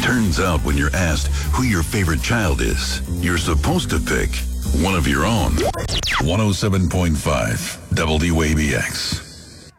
Turns out when you're asked who your favorite child is, you're supposed to pick one of your own. 107.5 WABX.